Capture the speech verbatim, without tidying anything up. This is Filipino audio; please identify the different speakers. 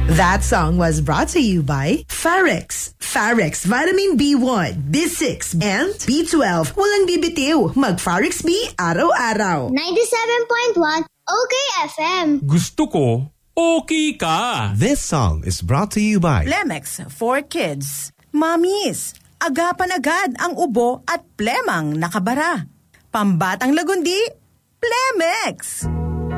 Speaker 1: That song was brought to you by Farex. Farex Vitamin B one, B six, and B twelve. Walang bibitiw. Mag-Farex B araw-araw.
Speaker 2: ninety-seven point one Okay F M.
Speaker 3: Gusto ko, okay ka.
Speaker 4: This song is brought to you by
Speaker 5: Plemex for Kids. Mamis, agapan agad ang ubo at plemang nakabara. Pambatang lagundi, Plemex.